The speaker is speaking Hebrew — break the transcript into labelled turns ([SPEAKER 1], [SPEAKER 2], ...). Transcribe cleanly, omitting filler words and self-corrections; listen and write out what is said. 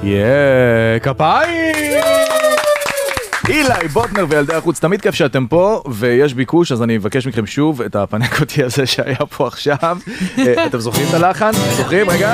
[SPEAKER 1] כפיים! אילי בוטנר וילדי החוץ, תמיד כיף שאתם פה ויש ביקוש, אז אני מבקש מכם שוב את הפנקוטי הזה שהיה פה עכשיו. אתם זוכרים את הלחן? זוכרים? רגע.